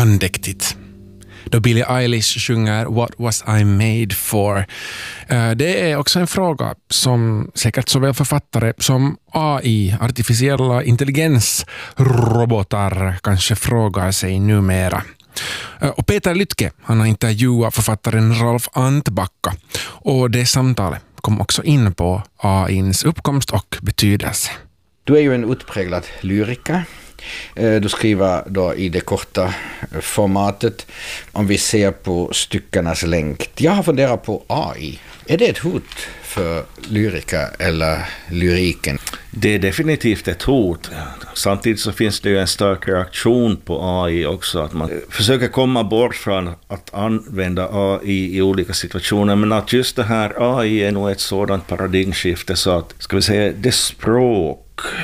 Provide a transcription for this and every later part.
andäktigt. Då Billie Eilish sjunger What was I made for? Det är också en fråga som säkert såväl författare som AI, artificiella intelligensrobotar, kanske frågar sig numera. Och Peter Lytke, han har intervjuat författaren Ralf Antbacka, och det samtalet kom också in på AI:s uppkomst och betydelse. Du är ju en utpräglad lyriker. Du skriver då i det korta formatet. Om vi ser på styckenas längd. Jag har funderat på AI. Är det ett hot för lyriker eller lyriken? Det är definitivt ett hot. Samtidigt så finns det ju en stark reaktion på AI också. Att man försöker komma bort från att använda AI i olika situationer. Men att just det här AI är nog ett sådant paradigmskifte så att, ska vi säga, det språk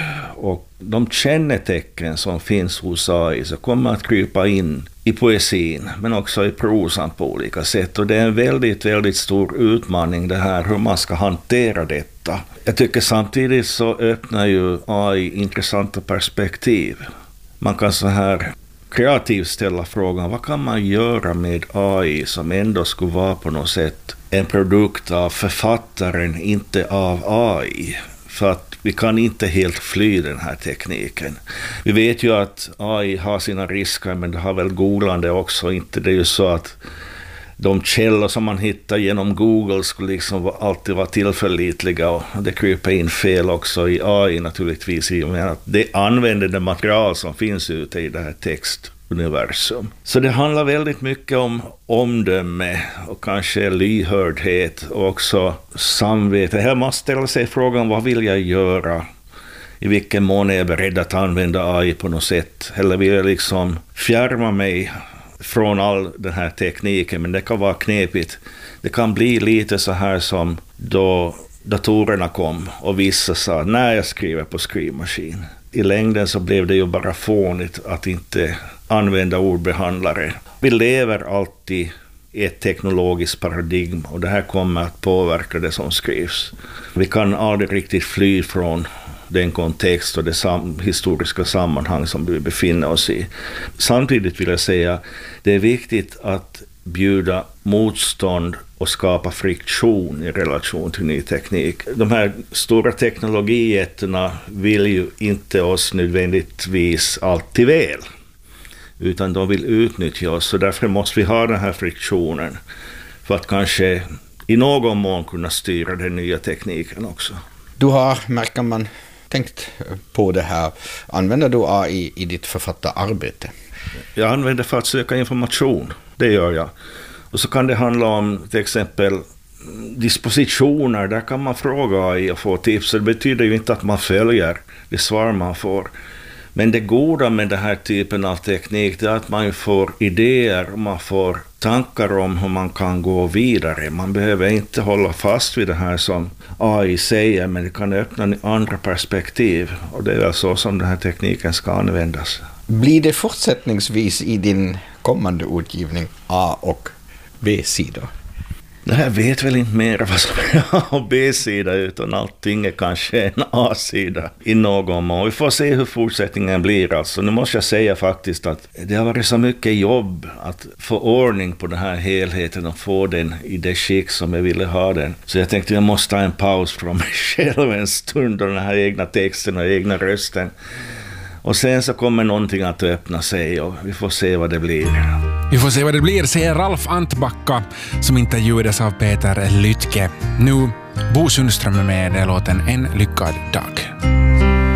och de kännetecken som finns hos AI så kommer att krypa in i poesin men också i prosan på olika sätt. Och det är en väldigt, väldigt stor utmaning det här hur man ska hantera detta. Jag tycker samtidigt så öppnar ju AI intressanta perspektiv. Man kan så här kreativt ställa frågan, vad kan man göra med AI som ändå skulle vara på något sätt en produkt av författaren, inte av AI? För att vi kan inte helt fly den här tekniken. Vi vet ju att AI har sina risker, men det har väl googlande också. Inte det är ju så att de källor som man hittar genom Google skulle liksom alltid vara tillförlitliga, och det kryper in fel också i AI naturligtvis i och med att det använder det material som finns ute i det här textuniversum. Så det handlar väldigt mycket om omdöme och kanske lyhördhet och också samvete. Här måste ställa sig frågan, vad vill jag göra? I vilken mån är jag beredd att använda AI på något sätt? Eller vill jag liksom fjärma mig från all den här tekniken? Men det kan vara knepigt. Det kan bli lite så här som då datorerna kom och vissa sa, när jag skriver på skrivmaskin. I längden så blev det ju bara fånigt att inte använda ordbehandlare. Vi lever alltid i ett teknologiskt paradigm och det här kommer att påverka det som skrivs. Vi kan aldrig riktigt fly från den kontext och det historiska sammanhang som vi befinner oss i. Samtidigt vill jag säga, det är viktigt att bjuda motstånd och skapa friktion i relation till ny teknik. De här stora teknologijättarna vill ju inte oss nödvändigtvis alltid väl, utan de vill utnyttja oss, så därför måste vi ha den här friktionen för att kanske i någon mån kunna styra den nya tekniken också. Du har, märker man, tänkt på det här. Använder du AI i ditt författararbete? Jag använder för att söka information, det gör jag. Och så kan det handla om till exempel dispositioner, där kan man fråga AI och få tips. Det betyder ju inte att man följer det svar man får. Men det goda med den här typen av teknik är att man får idéer och man får tankar om hur man kan gå vidare. Man behöver inte hålla fast vid det här som AI säger, men det kan öppna andra perspektiv. Och det är väl så som den här tekniken ska användas. Blir det fortsättningsvis i din kommande utgivning A- och B-sidor? Jag vet väl inte mer vad som är A- och B-sida, utan allting är kanske en A-sida i någon mån. Vi får se hur fortsättningen blir. Alltså, nu måste jag säga faktiskt att det har varit så mycket jobb att få ordning på den här helheten och få den i det skick som jag ville ha den. Så jag tänkte jag måste ta en paus från mig själv en stund och den här egna texten och egna rösten. Och sen så kommer någonting att öppna sig och vi får se vad det blir. Vi får se vad det blir, säger Ralf Antbacka som intervjuades av Peter Lytke. Nu Bo Sundström med låten En lyckad dag.